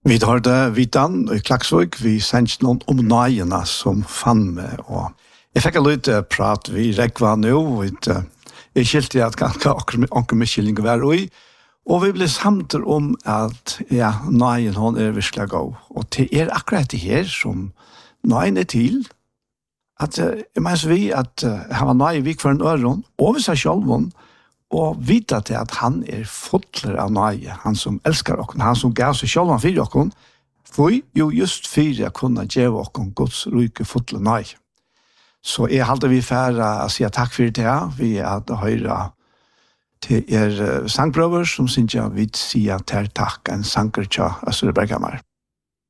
Vi har det Vitan i Klaksvik, vi sendte noen om nøyene som fann meg, og jeg fikk litt prat, vi rekva nå, jeg skilte at ganske anker med kylling var ui, og vi ble samt om at nøyen hon virkelig god, og det akkurat det her som nøyen til, at jeg mener vi at han var nøye vik for en øron, over seg selv, og vite til at han fotler av nøye, han som elsker oss, han som gav seg selv for oss, for jo just for å kunne gjøre oss Guds rike fotler nøye. Så jeg halte vi færre å si takk for det, vi hadde høyre til sangbrover som synes jeg vil si takk en sanger til Østre Berghammer.